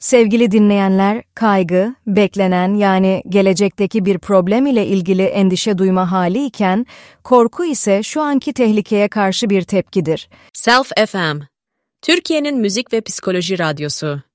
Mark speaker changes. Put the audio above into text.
Speaker 1: Sevgili dinleyenler, kaygı, beklenen yani gelecekteki bir problem ile ilgili endişe duyma hali iken, korku ise şu anki tehlikeye karşı bir tepkidir.
Speaker 2: Self FM, Türkiye'nin müzik ve psikoloji radyosu.